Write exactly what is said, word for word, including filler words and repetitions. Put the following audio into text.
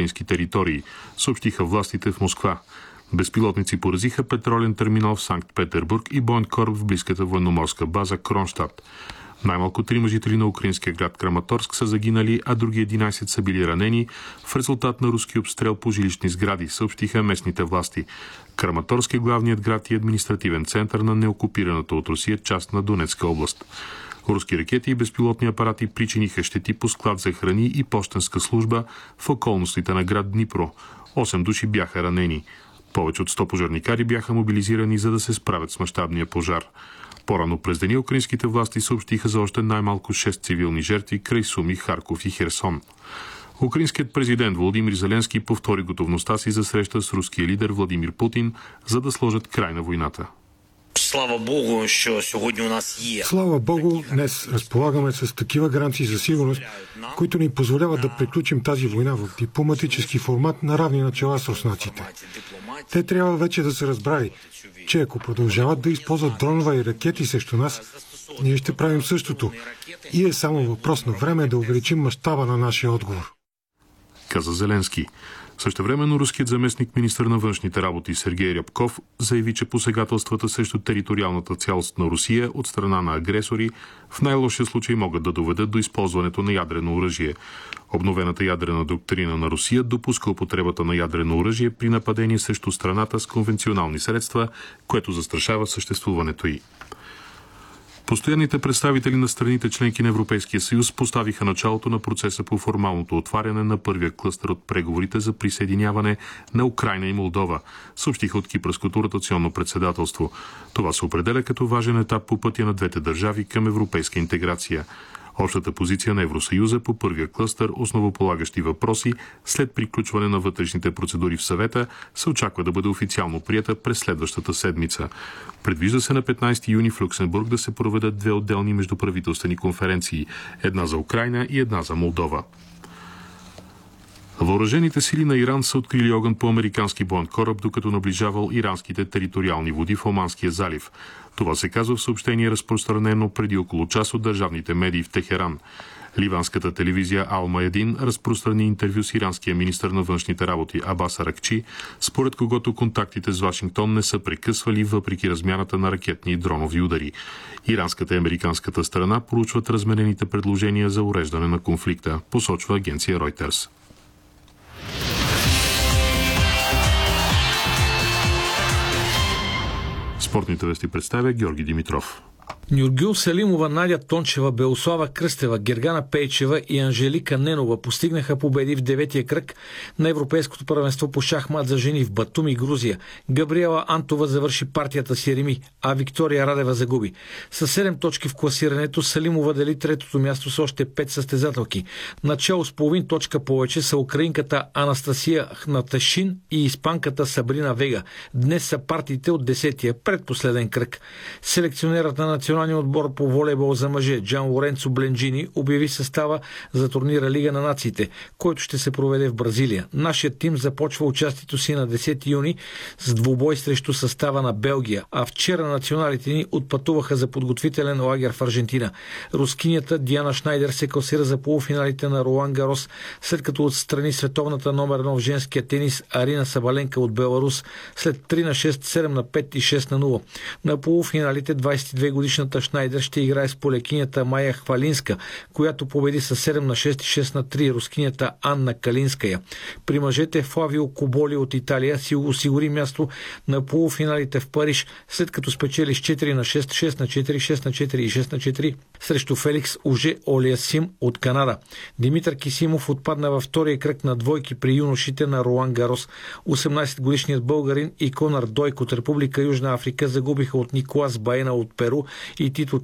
украински територии, съобщиха властите в Москва. Безпилотници поразиха петролен терминал в Санкт-Петербург и боен кораб в близката военноморска база Кронштадт. Най-малко трима жители на украинския град Краматорск са загинали, а други единайсет са били ранени в резултат на руски обстрел по жилищни сгради, съобщиха местните власти. Краматорск е главният град и административен център на неокупираната от Русия част на Донецка област. Руски ракети и безпилотни апарати причиниха щети по склад за храни и пощенска служба в околностите на град Днипро. Осем души бяха ранени. Повече от сто пожарникари бяха мобилизирани, за да се справят с мащабния пожар. По-рано през деня украинските власти съобщиха за още най-малко шест цивилни жертви край Суми, Харков и Херсон. Украинският президент Володимир Зеленски повтори готовността си за среща с руския лидер Владимир Путин, за да сложат край на войната. Слава Богу, що сьогодні у нас є. Слава Богу, днес разполагаме с такива гаранции за сигурност, които ни позволяват да приключим тази война в дипломатически формат на равни начала с руснаците. Те трябва вече да се разбрали, че ако продължават да използват дронове и ракети срещу нас, ние ще правим същото. И е само въпрос на време да увеличим мащаба на нашия отговор. Каза Зеленски. Същевременно руският заместник министър на външните работи Сергей Рябков заяви, че посегателствата срещу териториалната цялост на Русия от страна на агресори в най-лошия случай могат да доведат до използването на ядрено оръжие. Обновената ядрена доктрина на Русия допуска употребата на ядрено оръжие при нападение срещу страната с конвенционални средства, което застрашава съществуването й. Постоянните представители на страните членки на Европейския съюз поставиха началото на процеса по формалното отваряне на първия клъстър от преговорите за присъединяване на Украйна и Молдова, съобщиха от Кипърското ротационно председателство. Това се определя като важен етап по пътя на двете държави към европейска интеграция. Общата позиция на Евросъюза по първия клъстър основополагащи въпроси след приключване на вътрешните процедури в съвета се очаква да бъде официално приета през следващата седмица. Предвижда се на петнайсети юни в Люксембург да се проведат две отделни междуправителствени конференции – една за Украйна и една за Молдова. Въоръжените сили на Иран са открили огън по американски боен кораб, докато наближавал иранските териториални води в Оманския залив. Това се казва в съобщение, разпространено преди около час от държавните медии в Техеран. Ливанската телевизия Ал-Маядин разпространи интервю с иранския министър на външните работи Абас Аракчи, според когото контактите с Вашингтон не са прекъсвали въпреки размяната на ракетни и дронови удари. Иранската и американската страна проучват разменените предложения за уреждане на конфликта, посочва агенция Reuters. Спортните вести представя Георги Димитров. Нюргюл Селимова, Надя Тончева, Белослава Кръстева, Гергана Пейчева и Анжелика Ненова постигнаха победи в деветия кръг на Европейското първенство по шахмат за жени в Батуми, Грузия. Габриела Антова завърши партията си реми, а Виктория Радева загуби. С седем точки в класирането Селимова дели третото място с още пет състезателки. Начало с половин точка повече са украинката Анастасия Хнаташин и испанката Сабрина Вега. Днес са партиите от десетия предпоследен кръг. Селекционерът на националния отбор по волейбол за мъже Джан Лоренцо Бленджини обяви състава за турнира Лига на нациите, който ще се проведе в Бразилия. Нашият тим започва участието си на десети юни с двубой срещу състава на Белгия, а вчера националите ни отпътуваха за подготвителен лагер в Аржентина. Рускинята Диана Шнайдер се класира за полуфиналите на Ролан Гарос, след като отстрани световната номер едно в женския тенис Арина Сабаленка от Беларус след три на шест, седем на пет и шест на нула. На полуфиналите двайсет и две годишната Шнайдер ще играе с полекинята Майя Хвалинска, която победи с седем на шест и шест на три рускинята Анна Калинская. При мъжете Флавио Коболи от Италия си осигури място на полуфиналите в Париж, след като спечели с четири на шест, шест на четири, шест на четири и шест на четири срещу Феликс Оже Олиасим от Канада. Димитър Кисимов отпадна във втория кръг на двойки при юношите на Ролан Гарос. осемнайсетгодишният българин и Конар Дойк от Република Южна Африка загубиха от Николас Баена от Перу и Тито